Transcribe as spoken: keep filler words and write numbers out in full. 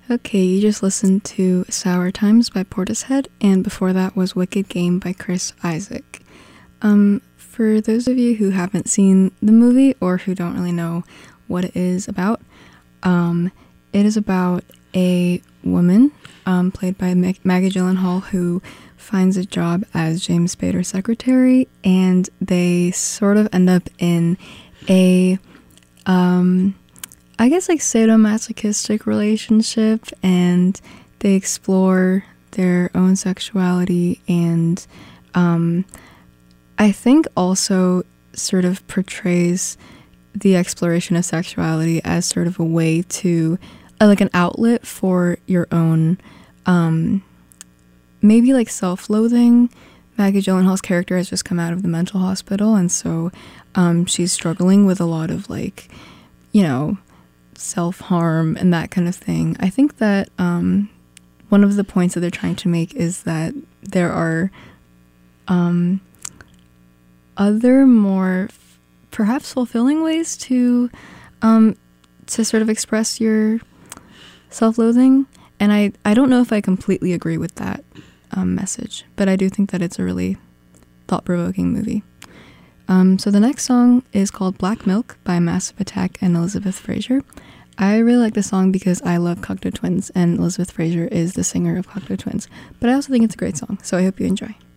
Okay, you just listened to Sour Times by Portishead, and before that was Wicked Game by Chris Isaak. Um, for those of you who haven't seen the movie or who don't really know what it is about, um, it is about a woman, um, played by Mag- Maggie Gyllenhaal, who finds a job as James Spader's secretary, and they sort of end up in a, um... I guess like sadomasochistic relationship, and they explore their own sexuality, and um, I think also sort of portrays the exploration of sexuality as sort of a way to uh, like an outlet for your own um, maybe like self-loathing. Maggie Gyllenhaal's character has just come out of the mental hospital, and so um, she's struggling with a lot of like, you know, self-harm and that kind of thing. I think that um, one of the points that they're trying to make is that there are um, other more f- perhaps fulfilling ways to um, to sort of express your self-loathing, and I, I don't know if I completely agree with that um, message, but I do think that it's a really thought-provoking movie. Um, so the next song is called Black Milk by Massive Attack and Elizabeth Fraser. I really like this song because I love Cocteau Twins, and Elizabeth Fraser is the singer of Cocteau Twins. But I also think it's a great song, so I hope you enjoy.